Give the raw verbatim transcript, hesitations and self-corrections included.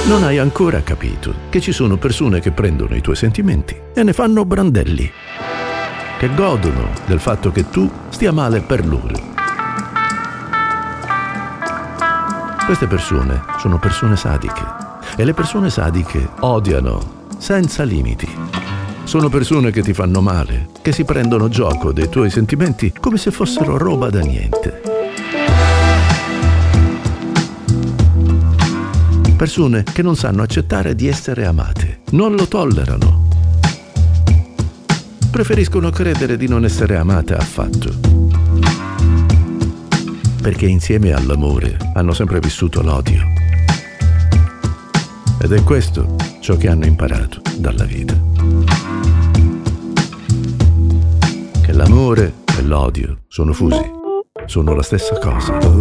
Non hai ancora capito che ci sono persone che prendono i tuoi sentimenti e ne fanno brandelli, che godono del fatto che tu stia male per loro. Queste persone sono persone sadiche e le persone sadiche odiano senza limiti. Sono persone che ti fanno male, che si prendono gioco dei tuoi sentimenti come se fossero roba da niente. Persone che non sanno accettare di essere amate, non lo tollerano. Preferiscono credere di non essere amate affatto. Perché insieme all'amore hanno sempre vissuto l'odio. Ed è questo ciò che hanno imparato dalla vita. Che l'amore e l'odio sono fusi, sono la stessa cosa.